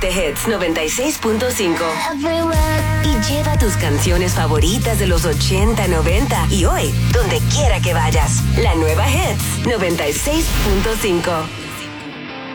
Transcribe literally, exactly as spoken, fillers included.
Conecte Hits noventa y seis punto cinco y lleva tus canciones favoritas de los ochenta, noventa y hoy, donde quiera que vayas. La nueva Hits noventa y seis punto cinco.